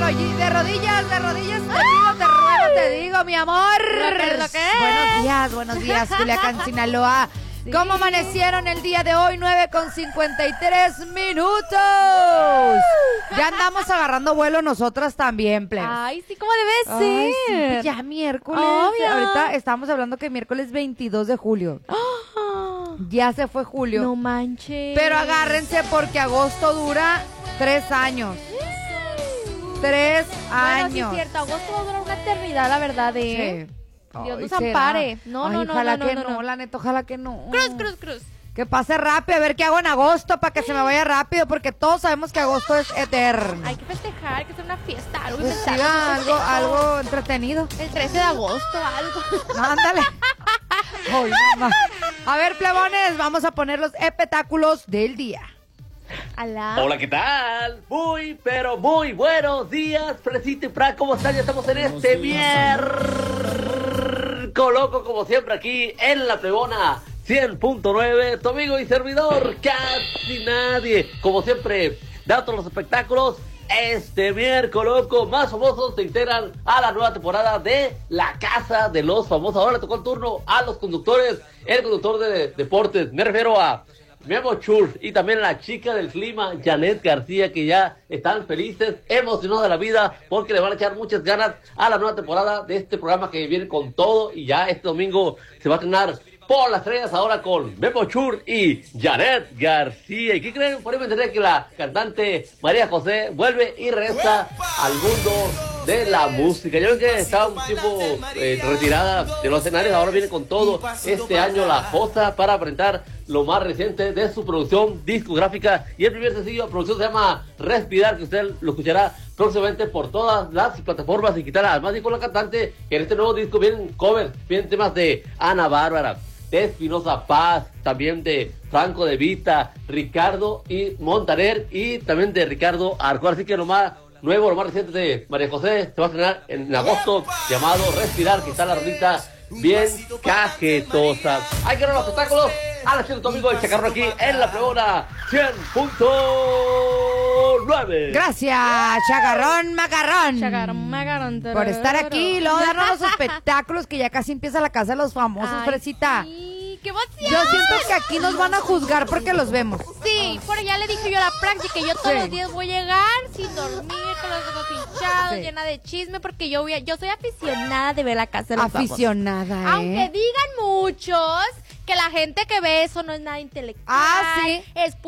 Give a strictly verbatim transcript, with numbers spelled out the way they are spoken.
y de rodillas, de rodillas te digo, te ruego, te digo, mi amor. ¿Lo que, lo que es? Buenos días, buenos días, Culiacán, Sinaloa. Sí. ¿Cómo amanecieron el día de hoy? nueve con cincuenta y tres minutos. Ya andamos agarrando vuelo nosotras también, plebes. Ay, sí, ¿cómo debe Ay, sí, ser? pues ya miércoles. Obvio. Ahorita estamos hablando que miércoles veintidós de julio. Ah, Ya se fue julio. no manches. Pero agárrense porque agosto dura tres años. Tres Bueno, sí años. es cierto, agosto va a durar una eternidad, la verdad, ¿eh? Sí. Dios Ay, nos ¿será? ampare. No, Ay, no, no, ojalá no, que no, no, no. la neta, ojalá que no. Cruz, cruz, cruz. Que pase rápido, a ver qué hago en agosto para que se me vaya rápido, porque todos sabemos que agosto es eterno. Hay que festejar, hay que hacer una fiesta, algo Pues inventar, sí, un algo, festejo. algo entretenido. El trece de agosto, algo. No, ándale. Ay, mamá. A ver, plebones, vamos a poner los espectáculos del día. Alá. Hola, ¿qué tal? Muy, pero muy buenos días, Fresita y Fra, ¿cómo están? Ya estamos en este miércoles loco, como siempre, aquí en La Plebona cien punto nueve, tu amigo y servidor, casi nadie. Como siempre, datos los espectáculos. Este miércoles, loco, más famosos se integran a la nueva temporada de La Casa de los Famosos. Ahora le tocó el turno a los conductores, el conductor de deportes, me refiero a Memo Schur, y también la chica del clima, Janet García, que ya están felices, emocionados de la vida, porque le van a echar muchas ganas a la nueva temporada de este programa que viene con todo, y ya este domingo se va a estrenar Por las Estrellas, ahora con Memo Schur y Janet García. ¿Y qué creen? Por ahí me enteré que la cantante María José vuelve y regresa al mundo de la música. Ya ven que estaba un tiempo eh, retirada de los escenarios, ahora viene con todo este año La Josa para presentar lo más reciente de su producción discográfica, y el primer sencillo de producción se llama Respirar, que usted lo escuchará próximamente por todas las plataformas digitales. Además dijo la cantante que en este nuevo disco vienen covers, vienen temas de Ana Bárbara, de Espinosa Paz, también de Franco de Vita, Ricardo y Montaner, y también de Ricardo Arjona. Así que lo más nuevo, lo más reciente de María José se va a estrenar en agosto, llamado Respirar, que está la rolita bien cajetosa. Hay que ver los espectáculos. Ahora sí, tu amigo el Chacarro aquí en La Plebona cien punto nueve. Gracias, Chacarrón Macarrón. Chacarrón, macarrón, Por estar aquí y luego darnos los espectáculos, que ya casi empieza la Casa de los Famosos, Ay, Fresita. Sí, qué emoción. Yo siento que aquí nos van a juzgar porque los vemos. Sí, por allá le dije yo a la práctica, yo todos Sí. los días voy a llegar sin dormir, con los ojos hinchados, Sí. llena de chisme, porque yo voy a- yo soy aficionada de ver La Casa de los Famosos. Aficionada, ¿eh? Aunque digan muchos que la gente que ve eso no es nada intelectual. Ah, sí. Es